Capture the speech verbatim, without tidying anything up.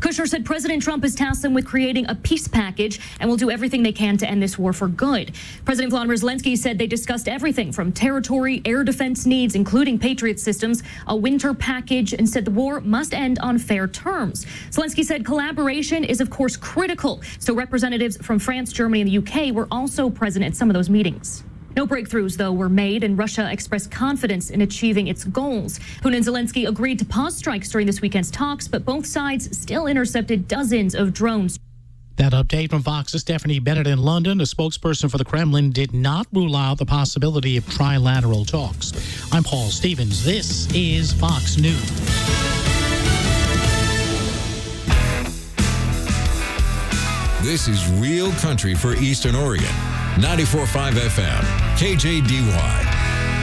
Kushner said President Trump has tasked them with creating a peace package and will do everything they can to end this war for good. President Volodymyr Zelensky said they discussed everything from territory, air defense needs, including Patriot systems, a winter package, and said the war must end on fair terms. Zelensky said collaboration is, of course, critical. So representatives from France, Germany, and the U K were also present at some of those meetings. No breakthroughs, though, were made, and Russia expressed confidence in achieving its goals. Putin and Zelensky agreed to pause strikes during this weekend's talks, but both sides still intercepted dozens of drones. That update from Fox's Stephanie Bennett in London. A spokesperson for the Kremlin did not rule out the possibility of trilateral talks. I'm Paul Stevens. This is Fox News. This is Real Country for Eastern Oregon. ninety-four point five F M, K J D Y.